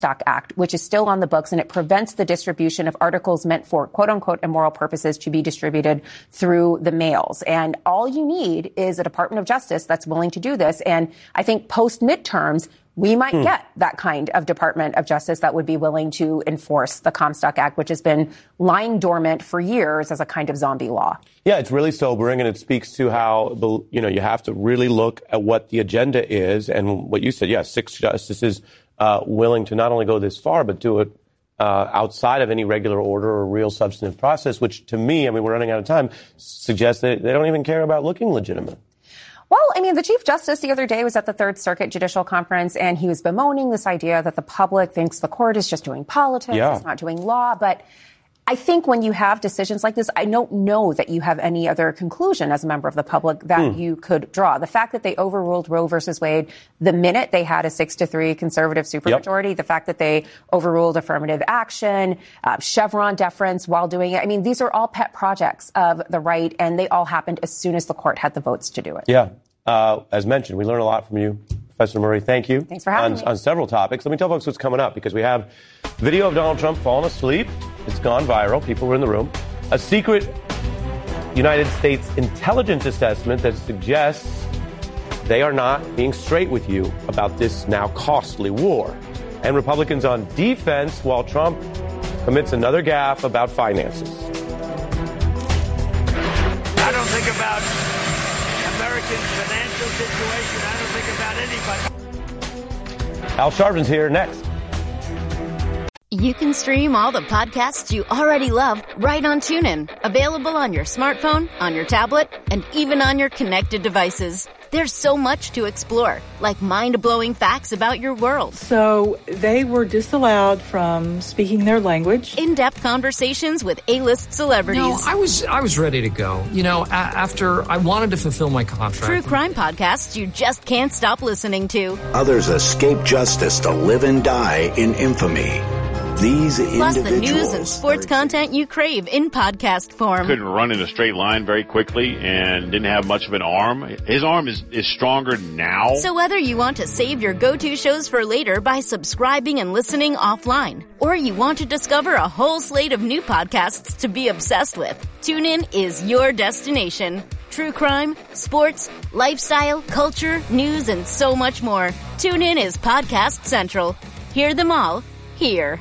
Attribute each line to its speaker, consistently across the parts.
Speaker 1: Comstock Act, which is still on the books, and it prevents the distribution of articles meant for quote-unquote immoral purposes to be distributed through the mails. And all you need is a Department of Justice that's willing to do this. And I think post-midterms, we might get that kind of Department of Justice that would be willing to enforce the Comstock Act, which has been lying dormant for years as a kind of zombie law.
Speaker 2: Yeah, it's really sobering, and it speaks to how, you have to really look at what the agenda is. And what you said, 6 justices willing to not only go this far, but do it outside of any regular order or real substantive process, which to me, we're running out of time, suggests that they don't even care about looking legitimate.
Speaker 1: Well, the Chief Justice the other day was at the Third Circuit Judicial Conference, and he was bemoaning this idea that the public thinks the court is just doing politics, it's not doing law. But I think when you have decisions like this, I don't know that you have any other conclusion as a member of the public that you could draw. The fact that they overruled Roe versus Wade the minute they had a 6-3 conservative supermajority, the fact that they overruled affirmative action, Chevron deference while doing it. These are all pet projects of the right, and they all happened as soon as the court had the votes to do it.
Speaker 2: Yeah. As mentioned, we learned a lot from you, Professor Murray. Thank you.
Speaker 1: Thanks for having me.
Speaker 2: On several topics. Let me tell folks what's coming up, because we have video of Donald Trump falling asleep. It's gone viral. People were in the room. A secret United States intelligence assessment that suggests they are not being straight with you about this now costly war. And Republicans on defense while Trump commits another gaffe about finances.
Speaker 3: I don't think about American financial situation. I don't think about anybody.
Speaker 2: Al Sharpton's here next.
Speaker 4: You can stream all the podcasts you already love right on TuneIn. Available on your smartphone, on your tablet, and even on your connected devices. There's so much to explore, like mind-blowing facts about your world.
Speaker 5: So they were disallowed from speaking their language.
Speaker 4: In-depth conversations with A-list celebrities.
Speaker 6: No, I was ready to go. After I wanted to fulfill my contract.
Speaker 4: True crime podcasts you just can't stop listening to.
Speaker 7: Others escape justice to live and die in infamy. These
Speaker 4: plus the news and sports content you crave in podcast form.
Speaker 8: Couldn't run in a straight line very quickly and didn't have much of an arm. His arm is stronger now.
Speaker 4: So whether you want to save your go-to shows for later by subscribing and listening offline, or you want to discover a whole slate of new podcasts to be obsessed with, TuneIn is your destination. True crime, sports, lifestyle, culture, news, and so much more. TuneIn is Podcast Central. Hear them all here.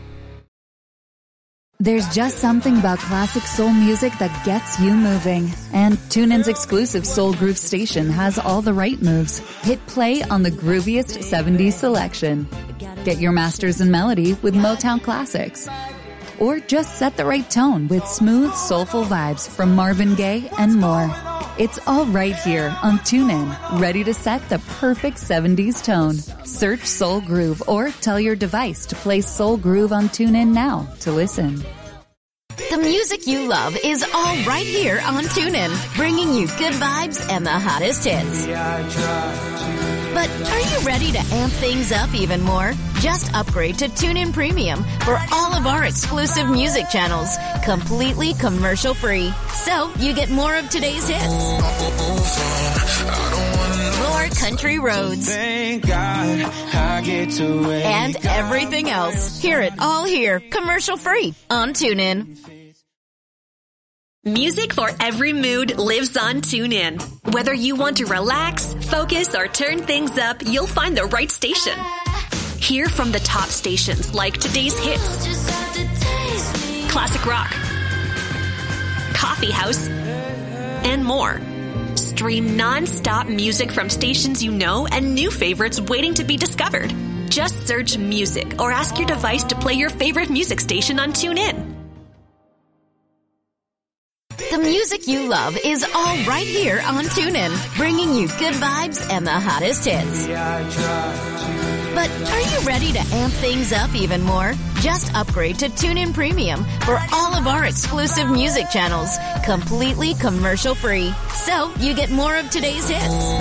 Speaker 9: There's just something about classic soul music that gets you moving. And TuneIn's exclusive Soul Groove station has all the right moves. Hit play on the grooviest 70s selection. Get your masters in melody with Motown classics. Or just set the right tone with smooth, soulful vibes from Marvin Gaye and more. It's all right here on TuneIn, ready to set the perfect 70s tone. Search Soul Groove or tell your device to play Soul Groove on TuneIn now to listen.
Speaker 4: The music you love is all right here on TuneIn, bringing you good vibes and the hottest hits. But are you ready to amp things up even more? Just upgrade to TuneIn Premium for all of our exclusive music channels, completely commercial-free. So you get more of today's hits, more country roads, and everything else. Hear it all here, commercial-free on TuneIn.
Speaker 10: Music for every mood lives on TuneIn. Whether you want to relax, focus, or turn things up, you'll find the right station. Hear from the top stations like today's hits, classic rock, coffee house, and more. Stream non-stop music from stations you know and new favorites waiting to be discovered. Just search music or ask your device to play your favorite music station on TuneIn.
Speaker 4: The music you love is all right here on TuneIn, bringing you good vibes and the hottest hits. But are you ready to amp things up even more? Just upgrade to TuneIn Premium for all of our exclusive music channels, completely commercial-free. So you get more of today's hits,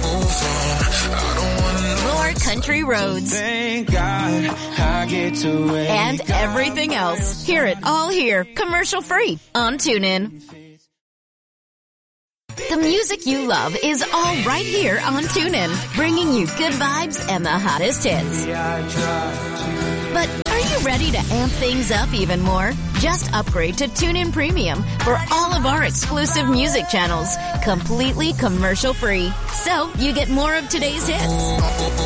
Speaker 4: more country roads, and everything else. Hear it all here, commercial-free on TuneIn. The music you love is all right here on TuneIn, bringing you good vibes and the hottest hits. But are you ready to amp things up even more? Just upgrade to TuneIn Premium for all of our exclusive music channels, completely commercial-free. So you get more of today's hits,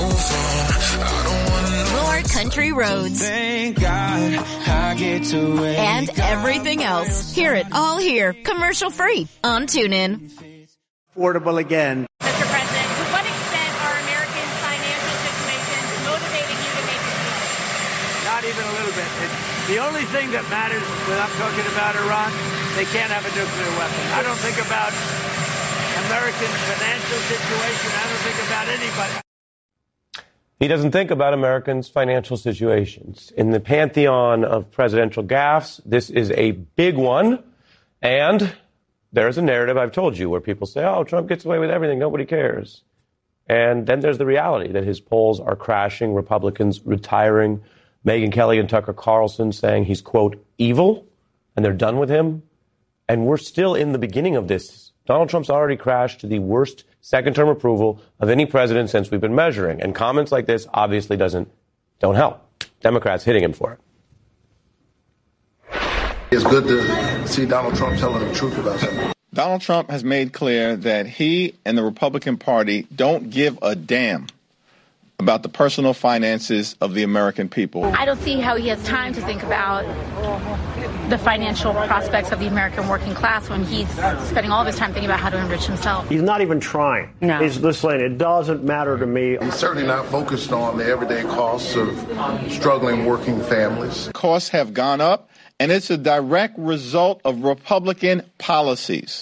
Speaker 4: more country roads,
Speaker 11: thank God I get to
Speaker 4: and everything else. Hear it all here, commercial-free on TuneIn.
Speaker 12: Affordable again.
Speaker 13: Mr. President, to what extent are Americans' financial situations motivating you to make a deal?
Speaker 3: Not even a little bit. The only thing that matters when I'm talking about Iran, they can't have a nuclear weapon. I don't think about Americans' financial situation. I don't think about anybody.
Speaker 2: He doesn't think about Americans' financial situations. In the pantheon of presidential gaffes, this is a big one. And there's a narrative I've told you where people say, oh, Trump gets away with everything. Nobody cares. And then there's the reality that his polls are crashing, Republicans retiring, Megyn Kelly and Tucker Carlson saying he's, quote, evil, and they're done with him. And we're still in the beginning of this. Donald Trump's already crashed to the worst second-term approval of any president since we've been measuring. And comments like this obviously don't help. Democrats hitting him for it.
Speaker 14: It's good to see Donald Trump telling the truth about something.
Speaker 15: Donald Trump has made clear that he and the Republican Party don't give a damn about the personal finances of the American people.
Speaker 16: I don't see how he has time to think about the financial prospects of the American working class when he's spending all of his time thinking about how to enrich himself.
Speaker 12: He's not even trying.
Speaker 16: No.
Speaker 12: He's just saying it doesn't matter to me.
Speaker 14: He's certainly not focused on the everyday costs of struggling working families.
Speaker 15: Costs have gone up, and it's a direct result of Republican policies.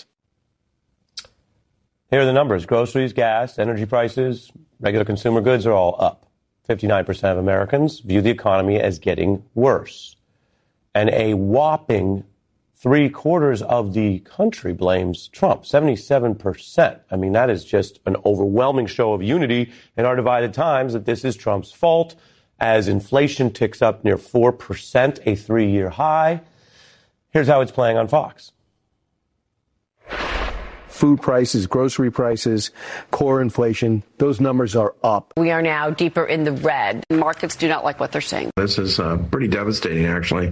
Speaker 2: Here are the numbers. Groceries, gas, energy prices, regular consumer goods are all up. 59% of Americans view the economy as getting worse. And a whopping 3/4 of the country blames Trump, 77%. I mean, that is just an overwhelming show of unity in our divided times that this is Trump's fault as inflation ticks up near 4%, a 3-year high. Here's how it's playing on Fox.
Speaker 17: Food prices, grocery prices, core inflation, those numbers are up.
Speaker 18: We are now deeper in the red. Markets do not like what they're seeing.
Speaker 19: This is pretty devastating, actually.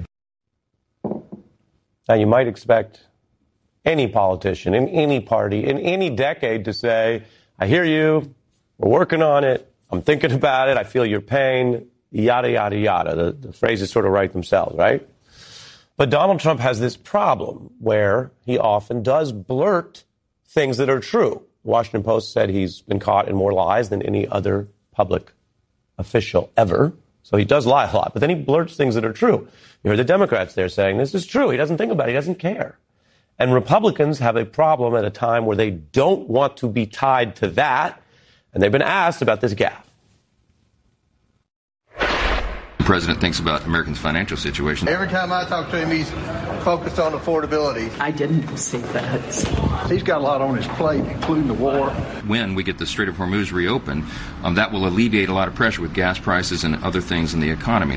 Speaker 2: Now, you might expect any politician in any party in any decade to say, I hear you, we're working on it, I'm thinking about it, I feel your pain, yada, yada, yada. The phrases sort of write themselves, right? But Donald Trump has this problem where he often does blurt things that are true. The Washington Post said he's been caught in more lies than any other public official ever. So he does lie a lot, but then he blurts things that are true. You heard the Democrats there saying this is true. He doesn't think about it. He doesn't care. And Republicans have a problem at a time where they don't want to be tied to that. And they've been asked about this gaffe.
Speaker 20: The president thinks about Americans' financial situation.
Speaker 14: Every time I talk to him, he's focused on affordability.
Speaker 21: I didn't see that.
Speaker 14: He's got a lot on his plate, including the war.
Speaker 20: When we get the Strait of Hormuz reopened, that will alleviate a lot of pressure with gas prices and other things in the economy.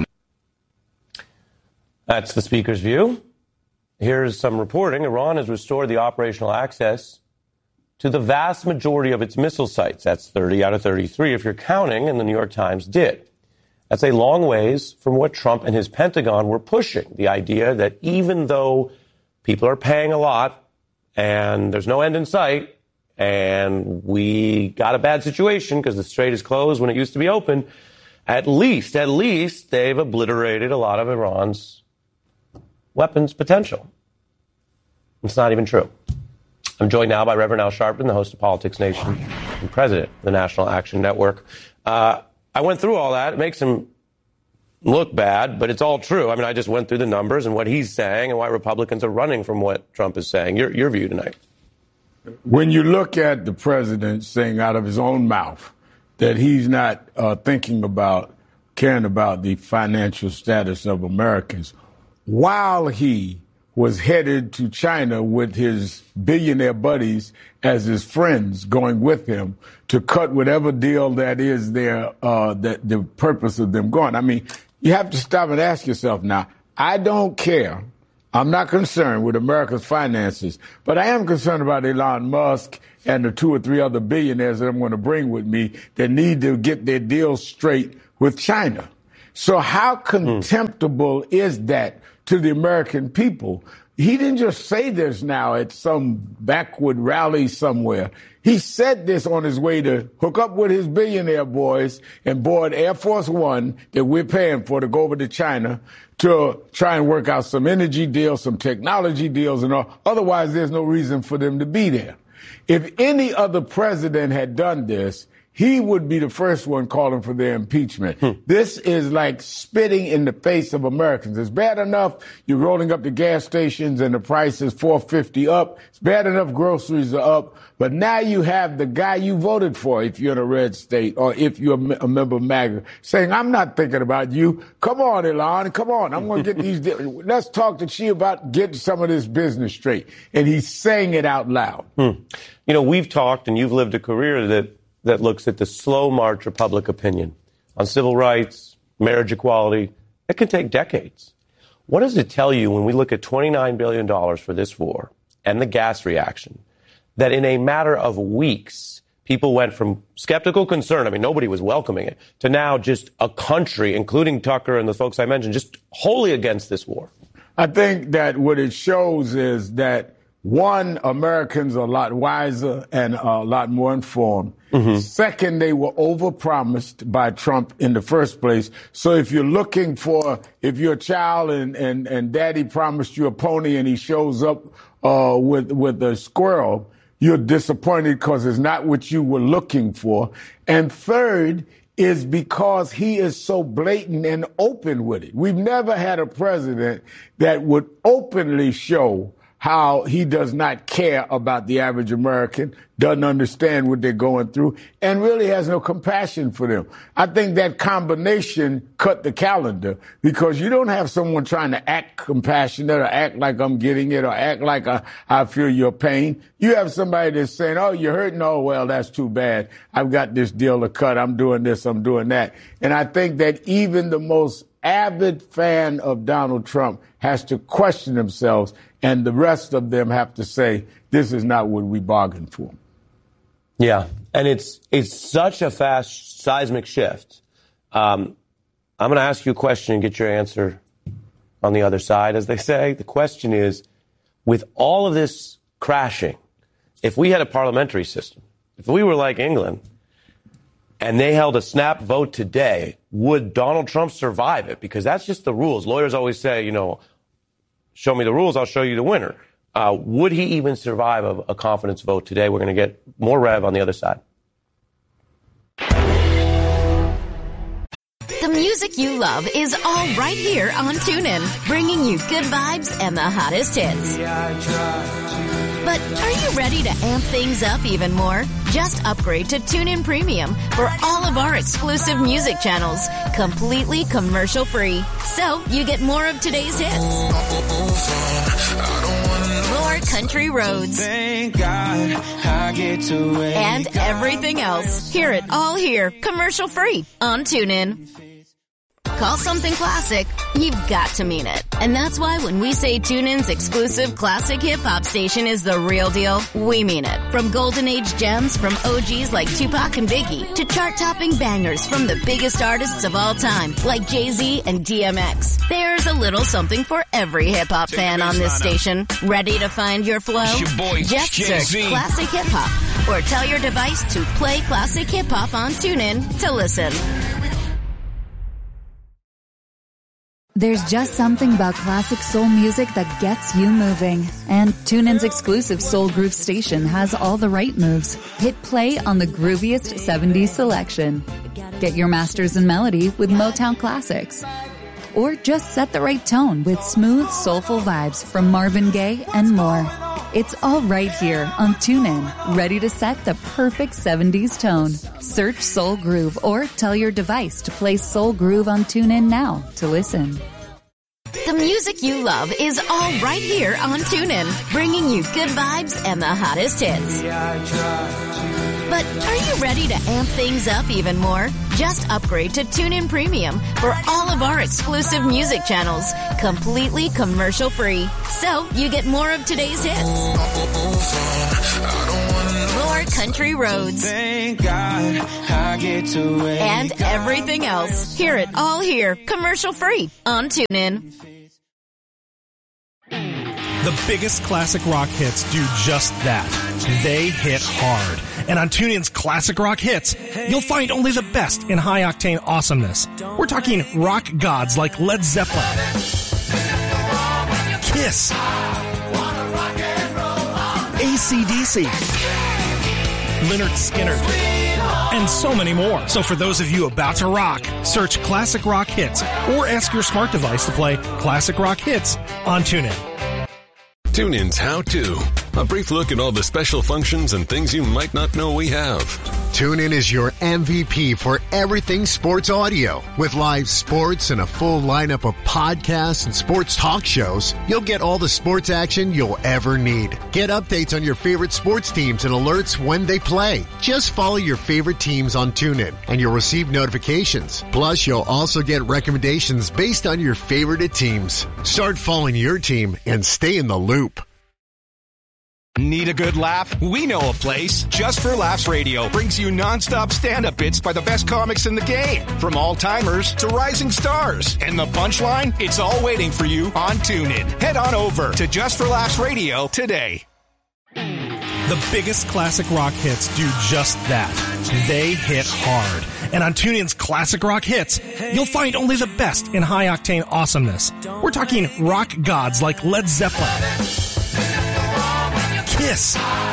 Speaker 2: That's the speaker's view. Here's some reporting. Iran has restored the operational access to the vast majority of its missile sites. That's 30 out of 33 if you're counting, and the New York Times did. That's a long ways from what Trump and his Pentagon were pushing, the idea that even though people are paying a lot and there's no end in sight and we got a bad situation because the strait is closed when it used to be open, at least they've obliterated a lot of Iran's weapons potential. It's not even true. I'm joined now by Reverend Al Sharpton, the host of Politics Nation and president of the National Action Network. I went through all that. It makes him look bad, but it's all true. I mean, I just went through the numbers and what he's saying and why Republicans are running from what Trump is saying. Your view tonight.
Speaker 22: When you look at the president saying out of his own mouth that he's not caring about the financial status of Americans, while he was headed to China with his billionaire buddies as his friends going with him to cut whatever deal that is there, that the purpose of them going. I mean, you have to stop and ask yourself now, I don't care. I'm not concerned with America's finances, but I am concerned about Elon Musk and the 2 or 3 other billionaires that I'm going to bring with me that need to get their deals straight with China. So how contemptible is that to the American people? He didn't just say this now at some backward rally somewhere. He said this on his way to hook up with his billionaire boys and board Air Force One that we're paying for to go over to China to try and work out some energy deals, some technology deals and all. Otherwise, there's no reason for them to be there. If any other president had done this, he would be the first one calling for their impeachment. This is like spitting in the face of Americans. It's bad enough you're rolling up the gas stations and the price is $4.50 up. It's bad enough groceries are up. But now you have the guy you voted for, if you're in a red state or if you're a member of MAGA, saying, I'm not thinking about you. Come on, Elon. Come on. I'm going to get these. Let's talk to Xi about getting some of this business straight. And he's saying it out loud.
Speaker 2: You know, we've talked and you've lived a career that looks at the slow march of public opinion on civil rights, marriage equality. It can take decades. What does it tell you when we look at $29 billion for this war and the gas reaction, that in a matter of weeks, people went from skeptical concern, I mean, nobody was welcoming it, to now just a country, including Tucker and the folks I mentioned, just wholly against this war?
Speaker 22: I think that what it shows is that, one, Americans are a lot wiser and a lot more informed. Second, they were overpromised by Trump in the first place. So if you're looking for, if you're a child and daddy promised you a pony and he shows up with a squirrel, you're disappointed because it's not what you were looking for. And third is because he is so blatant and open with it. We've never had a president that would openly show how he does not care about the average American, doesn't understand what they're going through, and really has no compassion for them. I think that combination cut the calendar because you don't have someone trying to act compassionate or act like I'm getting it or act like I feel your pain. You have somebody that's saying, oh, you're hurting? Oh, well, that's too bad. I've got this deal to cut. I'm doing this. I'm doing that. And I think that even the most avid fan of Donald Trump has to question themselves, and the rest of them have to say, this is not what we bargained for.
Speaker 2: Yeah, and it's such a fast seismic shift. I'm going to ask you a question and get your answer on the other side, as they say. The question is, with all of this crashing, if we had a parliamentary system, if we were like England, and they held a snap vote today, would Donald Trump survive it? Because that's just the rules. Lawyers always say, you know, show me the rules, I'll show you the winner. Would he even survive a confidence vote today? We're going to get more Rev on the other side.
Speaker 4: The music you love is all right here on TuneIn, bringing you good vibes and the hottest hits. But are you ready to amp things up even more? Just upgrade to TuneIn Premium for all of our exclusive music channels, completely commercial-free. So you get more of today's hits, more country roads, and everything else. Hear it all here, commercial-free on TuneIn. Call something classic, you've got to mean it. And that's why when we say TuneIn's exclusive classic hip-hop station is the real deal, we mean it. From golden age gems from OGs like Tupac and Biggie to chart-topping bangers from the biggest artists of all time like Jay-Z and DMX. There's a little something for every hip-hop fan on this station. Ready to find your flow? Just search Classic Hip-Hop or tell your device to play Classic Hip-Hop on TuneIn to listen.
Speaker 9: There's just something about classic soul music that gets you moving. And TuneIn's exclusive Soul Groove station has all the right moves. Hit play on the grooviest 70s selection. Get your masters in melody with Motown classics. Or just set the right tone with smooth, soulful vibes from Marvin Gaye and more. It's all right here on TuneIn, ready to set the perfect 70s tone. Search Soul Groove or tell your device to play Soul Groove on TuneIn now to listen.
Speaker 4: The music you love is all right here on TuneIn, bringing you good vibes and the hottest hits. But are you ready to amp things up even more? Just upgrade to TuneIn Premium for all of our exclusive music channels, completely commercial-free. So you get more of today's hits, more country roads,
Speaker 11: Thank God I get to wake
Speaker 4: and everything else. Hear it all here, commercial-free on TuneIn.
Speaker 1: The biggest classic rock hits do just that. They hit hard. And on TuneIn's Classic Rock Hits, you'll find only the best in high-octane awesomeness. We're talking rock gods like Led Zeppelin, Kiss, AC/DC, Lynyrd Skynyrd, and so many more. So for those of you about to rock, search Classic Rock Hits or ask your smart device to play Classic Rock Hits on TuneIn.
Speaker 5: TuneIn's How To. A brief look at all the special functions and things you might not know we have.
Speaker 23: TuneIn is your MVP for everything sports audio. With live sports and a full lineup of podcasts and sports talk shows, you'll get all the sports action you'll ever need. Get updates on your favorite sports teams and alerts when they play. Just follow your favorite teams on TuneIn and you'll receive notifications. Plus, you'll also get recommendations based on your favorite teams. Start following your team and stay in the loop.
Speaker 24: Need a good laugh? We know a place. Just for Laughs Radio brings you nonstop stand-up bits by the best comics in the game. From all-timers to rising stars. And the punchline? It's all waiting for you on TuneIn. Head on over to Just for Laughs Radio today.
Speaker 1: The biggest classic rock hits do just that. They hit hard. And on TuneIn's Classic Rock Hits, you'll find only the best in high-octane awesomeness. We're talking rock gods like Led Zeppelin, Kiss,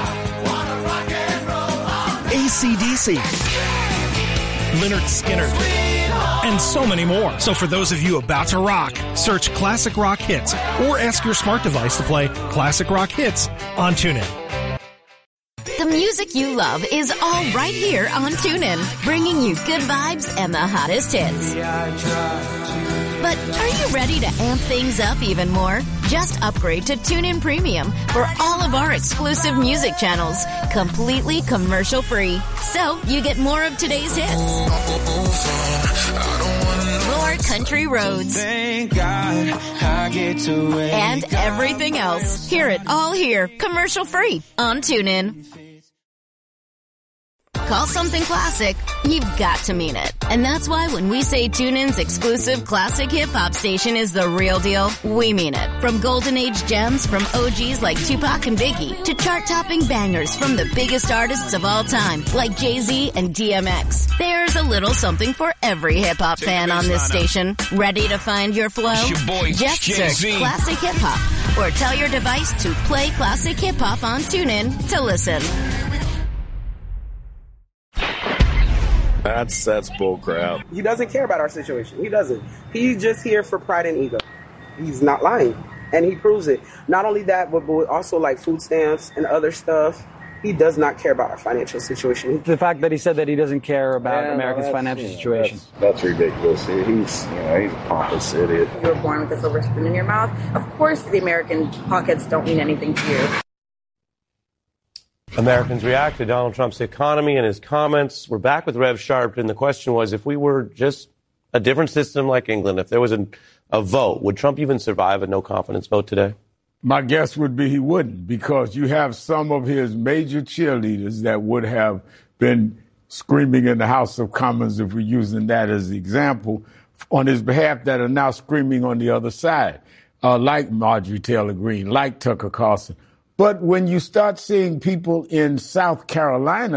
Speaker 1: AC/DC, Lynyrd Skynyrd, and so many more. So for those of you about to rock, search Classic Rock Hits or ask your smart device to play Classic Rock Hits on TuneIn.
Speaker 4: The music you love is all right here on TuneIn, bringing you good vibes and the hottest hits. But are you ready to amp things up even more? Just upgrade to TuneIn Premium for all of our exclusive music channels, completely commercial-free. So you get more of today's hits, more country roads,
Speaker 11: Thank God I get to wake
Speaker 4: and everything else. Hear it all here, commercial-free on TuneIn. Call something classic, you've got to mean it. And that's why when we say TuneIn's exclusive classic hip-hop station is the real deal, we mean it. From golden age gems from OGs like Tupac and Biggie to chart-topping bangers from the biggest artists of all time like Jay-Z and DMX. There's a little something for every hip-hop fan on this station. Ready to find your flow? Just search Classic Hip-Hop or tell your device to play Classic Hip-Hop on TuneIn to listen.
Speaker 25: That's bullcrap.
Speaker 26: He doesn't care about our situation. He doesn't. He's just here for pride and ego. He's not lying, and he proves it. Not only that, but also like food stamps and other stuff. He does not care about our financial situation.
Speaker 27: The fact that he said that he doesn't care about America's financial situation.
Speaker 25: That's ridiculous. He's a pompous idiot.
Speaker 28: You were born with a silver spoon in your mouth. Of course the American pockets don't mean anything to you.
Speaker 2: Americans react to Donald Trump's economy and his comments. We're back with Rev Sharp, and the question was, if we were just a different system like England, if there was a vote, would Trump even survive a no-confidence vote today?
Speaker 22: My guess would be he wouldn't, because you have some of his major cheerleaders that would have been screaming in the House of Commons, if we're using that as the example, on his behalf, that are now screaming on the other side, like Marjorie Taylor Greene, like Tucker Carlson. But when you start seeing people in South Carolina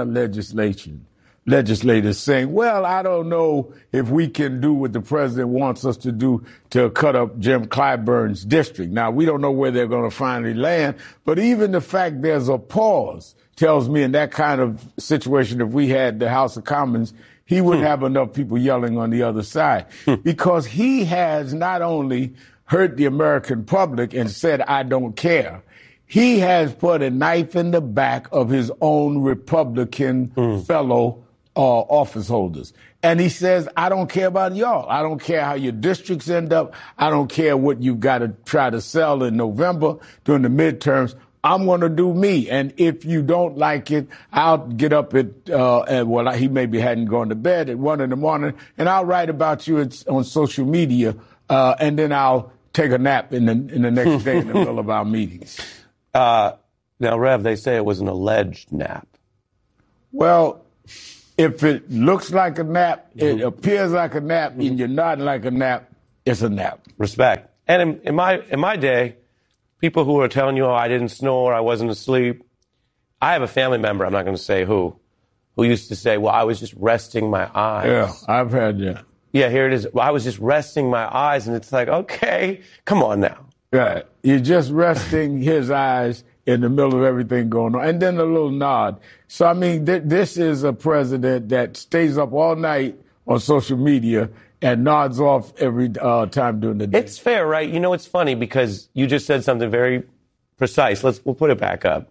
Speaker 22: legislators saying, well, I don't know if we can do what the president wants us to do to cut up Jim Clyburn's district. Now, we don't know where they're going to finally land, but even the fact there's a pause tells me in that kind of situation, if we had the House of Commons, he wouldn't have enough people yelling on the other side, because he has not only hurt the American public and said, I don't care. He has put a knife in the back of his own Republican fellow office holders. And he says, I don't care about y'all. I don't care how your districts end up. I don't care what you've got to try to sell in November during the midterms. I'm going to do me. And if you don't like it, I'll get up he maybe hadn't gone to bed at 1 a.m, and I'll write about you on social media, and then I'll take a nap in the next day in the middle of our meetings.
Speaker 2: Now, Rev, they say it was an alleged nap.
Speaker 22: Well, if it looks like a nap, it appears like a nap, and you're nodding like a nap, it's a nap.
Speaker 2: Respect. And in my day, people who are telling you, oh, I didn't snore, I wasn't asleep. I have a family member, I'm not going to say who used to say, well, I was just resting my eyes.
Speaker 22: Yeah, I've had that.
Speaker 2: Yeah, here it is. Well, I was just resting my eyes, and it's like, okay, come on now.
Speaker 22: Right. You're just resting his eyes in the middle of everything going on. And then a little nod. So, I mean, this is a president that stays up all night on social media and nods off every time during the day.
Speaker 2: It's fair, right? You know, it's funny because you just said something very precise. We'll put it back up.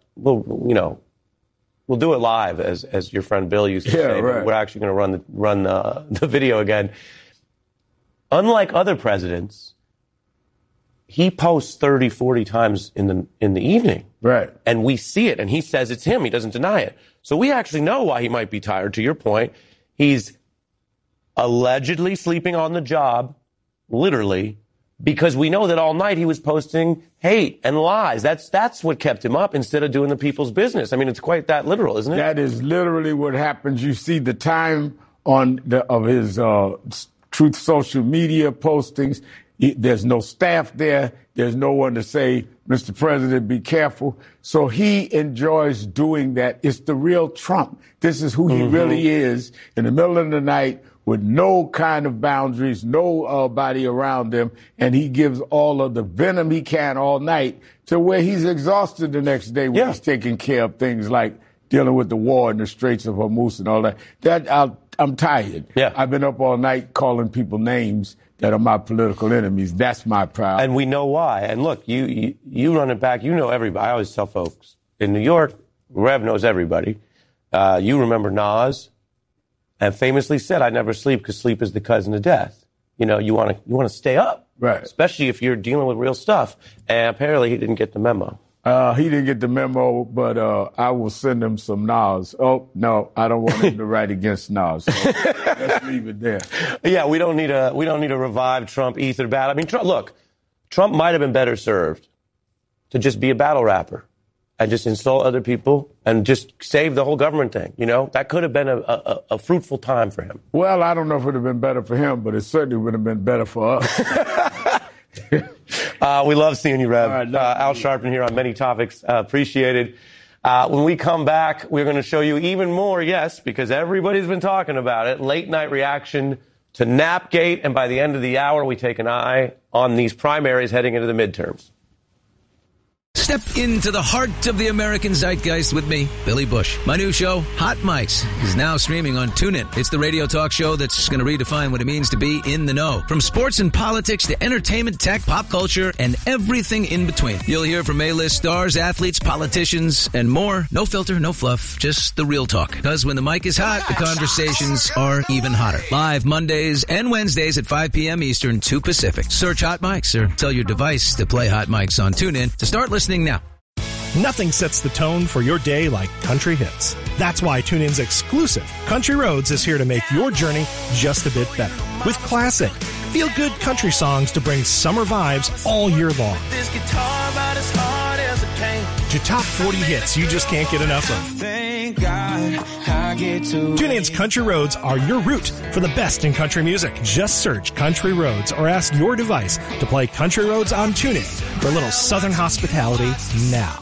Speaker 2: We'll do it live, as your friend Bill used to say.
Speaker 22: Right.
Speaker 2: We're actually going to run the video again. Unlike other presidents, he posts 30, 40 times in the evening.
Speaker 22: Right.
Speaker 2: And we see it, and he says it's him. He doesn't deny it. So we actually know why he might be tired. To your point, he's allegedly sleeping on the job, literally, because we know that all night he was posting hate and lies. That's what kept him up instead of doing the people's business. I mean, it's quite that literal, isn't it?
Speaker 22: That is literally what happens. You see the time of his Truth social media postings. There's no staff there. There's no one to say, Mr. President, be careful. So he enjoys doing that. It's the real Trump. This is who he really is in the middle of the night with no kind of boundaries, nobody around him. And he gives all of the venom he can all night to where he's exhausted the next day when he's taking care of things like dealing with the war in the Straits of Hormuz and all that. I'm tired. Yeah. I've been up all night calling people names that are my political enemies. That's my priority.
Speaker 2: And we know why. And look, you run it back. You know everybody. I always tell folks, in New York, Rev knows everybody. You remember Nas, and famously said, I never sleep because sleep is the cousin of death. You know, you want to stay up.
Speaker 22: Right.
Speaker 2: Especially if you're dealing with real stuff. And apparently he didn't get the memo.
Speaker 22: He didn't get the memo, but I will send him some Nas. Oh, no, I don't want him to write against Nas. So let's leave it there.
Speaker 2: Yeah, we don't need a revived Trump ether battle. I mean, Trump might have been better served to just be a battle rapper and just insult other people and just save the whole government thing. You know, that could have been a fruitful time for him.
Speaker 22: Well, I don't know if it would have been better for him, but it certainly would have been better for us.
Speaker 2: We love seeing you, Rev. Right, Al Sharpton here on Many Topics. Appreciate it. When we come back, we're going to show you even more, yes, because everybody's been talking about it, late night reaction to Napgate. And by the end of the hour, we take an eye on these primaries heading into the midterms.
Speaker 3: Step into the heart of the American zeitgeist with me, Billy Bush. My new show, Hot Mics, is now streaming on TuneIn. It's the radio talk show that's going to redefine what it means to be in the know. From sports and politics to entertainment, tech, pop culture, and everything in between. You'll hear from A-list stars, athletes, politicians, and more. No filter, no fluff, just the real talk. Because when the mic is hot, the conversations are even hotter. Live Mondays and Wednesdays at 5 p.m. Eastern, 2 Pacific. Search Hot Mics or tell your device to play Hot Mics on TuneIn to start listening now.
Speaker 1: Nothing sets the tone for your day like country hits. That's why TuneIn's exclusive Country Roads is here to make your journey just a bit better. With classic, feel-good country songs to bring summer vibes all year long.
Speaker 11: This guitar about as hard as it can.
Speaker 1: To top 40 hits you just can't get enough of.
Speaker 11: Thank God I get to
Speaker 1: TuneIn's Country Roads are your route for the best in country music. Just search Country Roads or ask your device to play Country Roads on TuneIn for a little Southern hospitality now.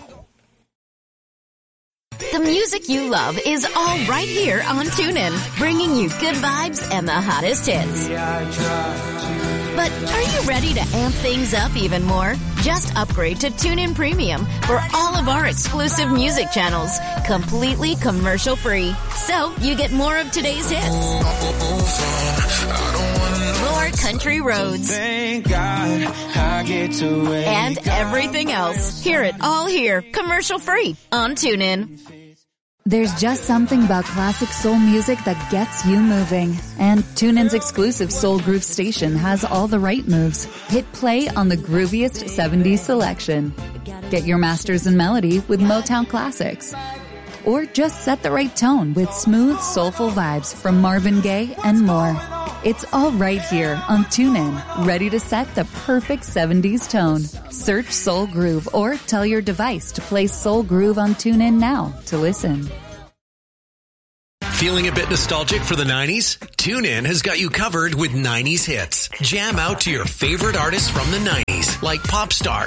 Speaker 4: The music you love is all right here on TuneIn, bringing you good vibes and the hottest hits. But are you ready to amp things up even more? Just upgrade to TuneIn Premium for all of our exclusive music channels, completely commercial-free. So you get more of today's hits. More country roads.
Speaker 11: Thank God I get to
Speaker 4: and everything else. Hear it all here, commercial-free on TuneIn.
Speaker 9: There's just something about classic soul music that gets you moving. And TuneIn's exclusive Soul Groove station has all the right moves. Hit play on the grooviest 70s selection. Get your masters in melody with Motown classics. Or just set the right tone with smooth, soulful vibes from Marvin Gaye and more. It's all right here on TuneIn, ready to set the perfect 70s tone. Search Soul Groove or tell your device to play Soul Groove on TuneIn now to listen.
Speaker 6: Feeling a bit nostalgic for the 90s? TuneIn has got you covered with 90s hits. Jam out to your favorite artists from the 90s, like Popstar,